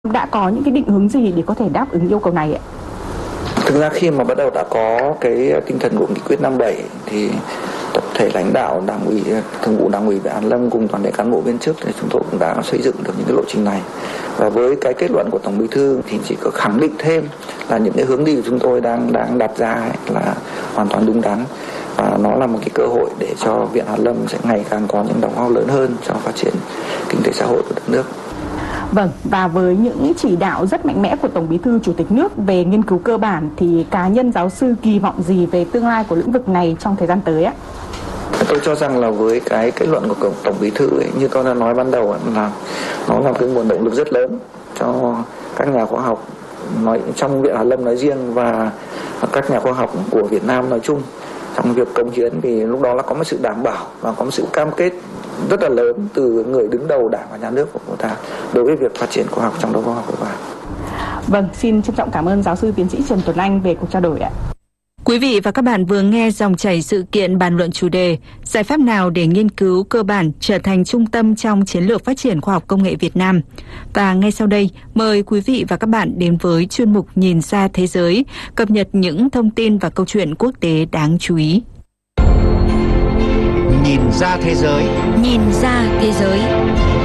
đã có những cái định hướng gì để có thể đáp ứng yêu cầu này ạ? Thực ra khi mà bắt đầu đã có cái tinh thần của nghị quyết 57 thì tập thể lãnh đạo Đảng ủy, Thường vụ Đảng ủy Viện Hàn Lâm cùng toàn thể cán bộ viên chức thì chúng tôi cũng đã xây dựng được những cái lộ trình này. Và với cái kết luận của Tổng Bí thư thì chỉ có khẳng định thêm là những cái hướng đi của chúng tôi đang đặt ra là hoàn toàn đúng đắn, và nó là một cái cơ hội để cho Viện Hàn Lâm sẽ ngày càng có những đóng góp lớn hơn cho phát triển kinh tế xã hội của đất nước. Vâng, và với những chỉ đạo rất mạnh mẽ của Tổng Bí thư Chủ tịch nước về nghiên cứu cơ bản thì cá nhân giáo sư kỳ vọng gì về tương lai của lĩnh vực này trong thời gian tới ạ? Tôi cho rằng là với cái kết luận của Tổng Bí thư ấy, như tôi đã nói ban đầu là nó là cái nguồn động lực rất lớn cho các nhà khoa học trong Viện Hàn Lâm nói riêng và các nhà khoa học của Việt Nam nói chung trong việc cống hiến, vì lúc đó là có một sự đảm bảo và có một sự cam kết rất là lớn từ người đứng đầu Đảng và Nhà nước của chúng ta đối với việc phát triển khoa học trong đó khoa học của bạn. Vâng, xin trân trọng cảm ơn giáo sư tiến sĩ Trần Tuấn Anh về cuộc trao đổi ạ. Quý vị và các bạn vừa nghe dòng chảy sự kiện bàn luận chủ đề giải pháp nào để nghiên cứu cơ bản trở thành trung tâm trong chiến lược phát triển khoa học công nghệ Việt Nam. Và ngay sau đây, mời quý vị và các bạn đến với chuyên mục Nhìn ra thế giới, cập nhật những thông tin và câu chuyện quốc tế đáng chú ý. Nhìn ra thế giới. Nhìn ra thế giới.